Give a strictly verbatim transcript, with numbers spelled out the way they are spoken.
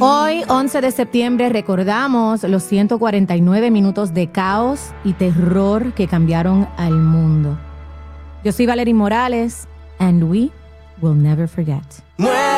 Hoy, once de septiembre, recordamos los ciento cuarenta y nueve minutos de caos y terror que cambiaron al mundo. Yo soy Valerie Morales, and we will never forget.